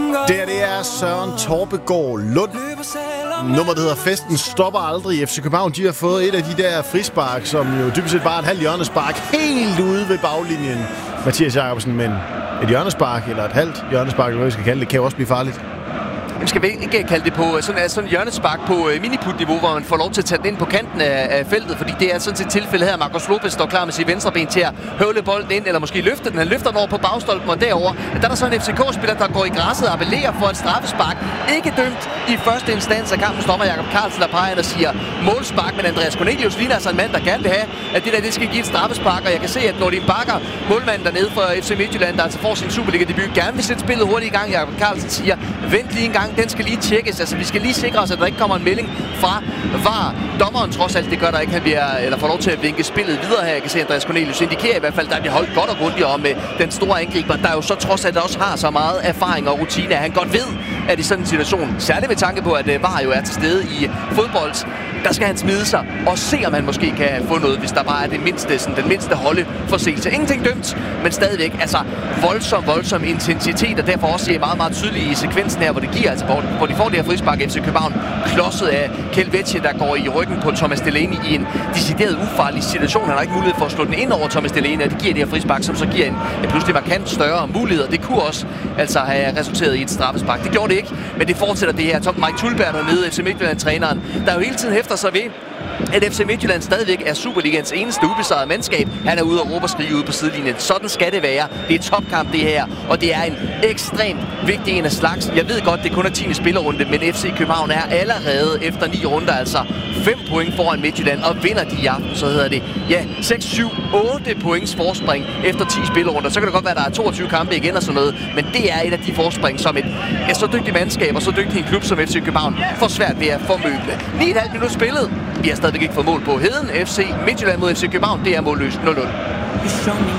Det er Søren Torpegaard Lund. Nummeret hedder Festen stopper aldrig. FC København, de har fået et af de der frispark, som jo dybest set var et halvt hjørnespark helt ude ved baglinjen. Mathias Jacobsen, men et hjørnespark eller et halvt hjørnespark, eller hvad vi skal kalde det, kan jo også blive farligt. Vi skal ikke kalde det på sådan en hjørnespark på miniput-niveau, hvor man får lov til at tage den ind på kanten af feltet, fordi det er sådan set tilfælde her. Marcos Lopez står klar med sit venstre ben til at høvle bolden ind, eller måske løfte den. Han løfter den over på bagstolpen, og derover der er der så en FCK-spiller, der går i græsset og appellerer for et straffespark. Ikke dømt i første instans af kampen. Dommer Jakob Carlsen, der peger og siger målspark, men Andreas Cornelius ligner altså en mand, der gerne vil have, at det skal give et straffespark, og jeg kan se, at Nordin Bakker, målmanden dernede for FC Midtjylland, der altså får sin Superliga-debut, gerne vil sætte spillet hurtigt i gang. Jakob Carlsen siger, vent lige en gang, den skal lige tjekkes. Altså, vi skal lige sikre os, at der ikke kommer en melding fra VAR. Dommeren trods alt, det gør der ikke. Han får lov til at vinke spillet videre her. Jeg kan se, Andreas Cornelius indikerer i hvert fald, der bliver holdt godt og grundigt om med den store angriber, der jo så trods alt også har så meget erfaring og rutine, at han godt ved, at i sådan en situation, særligt med tanke på, at VAR jo er til stede i fodbold, der skal han smide sig og se, om han måske kan få noget, hvis der bare er den mindste holdeforseelse. Ingenting dømt, men stadigvæk altså voldsom intensitet, og derfor også meget, meget tydeligt i sekvensen her, hvor det giver, altså hvor de får det her frispark FC København, klodset af Kelvetje, der går i ryggen på Thomas Delaney i en decideret ufarlig situation. Han har ikke mulighed for at slå den ind over Thomas Delaney, og det giver det her frispark, som så giver en pludselig markant større mulighed. Det kunne også altså have resulteret i et straffespark. Det gjorde det ikke, men det fortsætter det her. Mike Tulberg dernede, FC Midtjylland-træneren, der jo hele tiden hæfter sig ved, at FC Midtjylland stadigvæk er Superligans eneste ubesejrede mandskab. Han er ude og råbe og skrige ude på sidelinjen. Sådan skal det være. Det er topkamp det her, og det er en ekstremt vigtig en af slags. Jeg ved godt, det kun er 10. spillerunde, men FC København er allerede efter 9 runder, altså 5 point foran Midtjylland, og vinder de i aften, så hedder det 6, 7, 8 points forspring efter 10 spillerrunder. Så kan det godt være, at der er 22 kampe igen og sådan noget, men det er et af de forspring, som et så dygtigt mandskab og så dygtig en klub som FC København får svært ved at formøble. 9,5 minutter spillet. Vi har stadigvæk ikke fået mål på Heden. FC Midtjylland mod FC København, det er målløst 0-0.